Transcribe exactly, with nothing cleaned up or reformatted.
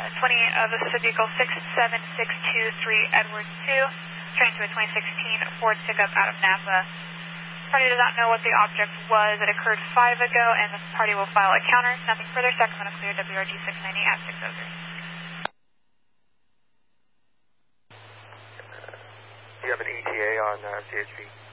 twenty, uh, this is a vehicle six seven six two three Edwards two, trained to a twenty sixteen Ford pickup out of Napa. Party does not know what the object was. It occurred five ago, and the party will file a counter. Nothing further. Sacramento clear, W R G six ninety at six oh three. Do you have an E T A on uh, C H P?